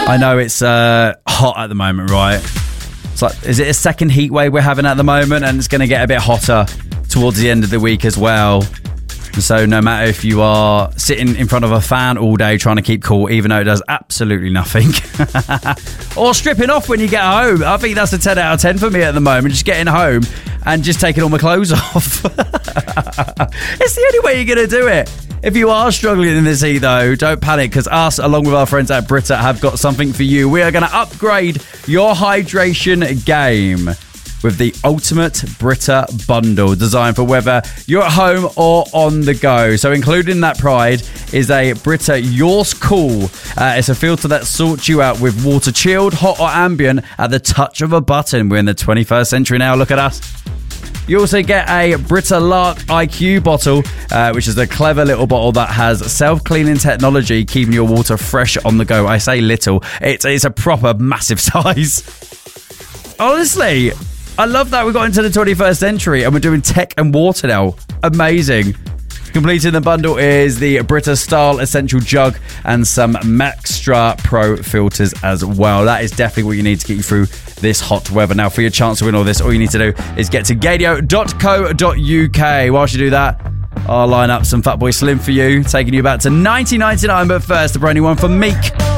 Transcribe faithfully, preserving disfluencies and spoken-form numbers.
I know it's uh, hot at the moment, right? It's like, is it a second heat wave we're having at the moment? And it's going to get a bit hotter towards the end of the week as well. So no matter if you are sitting in front of a fan all day trying to keep cool, even though it does absolutely nothing, or stripping off when you get home. I think that's a ten out of ten for me at the moment. Just getting home and just taking all my clothes off. It's the only way you're going to do it. If you are struggling in this heat, though, don't panic, because us, along with our friends at Brita, have got something for you. We are going to upgrade your hydration game with the ultimate Brita bundle, designed for whether you're at home or on the go. So included in that pride is a Brita Yours Cool. Uh, it's a filter that sorts you out with water chilled, hot or ambient at the touch of a button. We're in the twenty-first century now. Look at us. You also get a Brita Lark I Q bottle, uh, which is a clever little bottle that has self-cleaning technology, keeping your water fresh on the go. I say little. It's, it's a proper massive size. Honestly, I love that we got into the twenty-first century and we're doing tech and water now. Amazing. Completing the bundle is the Brita Style Essential Jug and some Maxtra Pro filters as well. That is definitely what you need to get you through this hot weather. Now, for your chance to win all this, all you need to do is get to gadio dot co dot uk. Whilst you do that, I'll line up some Fatboy Slim for you, taking you back to nineteen ninety-nine. But first, a brand new one from Meek.